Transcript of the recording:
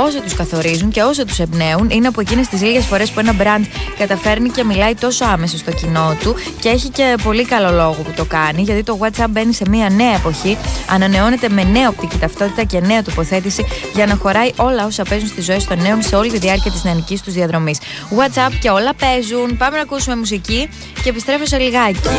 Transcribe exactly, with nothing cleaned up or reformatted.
όσα τους καθορίζουν και όσα τους εμπνέουν. Είναι από εκείνες τις λίγες φορές που ένα brand καταφέρνει και μιλάει τόσο άμεσα στο κοινό του και έχει και πολύ καλό λόγο που το κάνει, γιατί το WhatsApp μπαίνει σε μια νέα εποχή, ανανεώνεται με νέα οπτική ταυτότητα και νέα τοποθέτηση για να χωράει όλα όσα παίζουν στις ζωές των νέων σε όλη τη διάρκεια της νεανικής τους διαδρομής. WhatsApp και όλα παίζουν. Πάμε να ακούσουμε μουσική και επιστρέφω σε λιγάκι.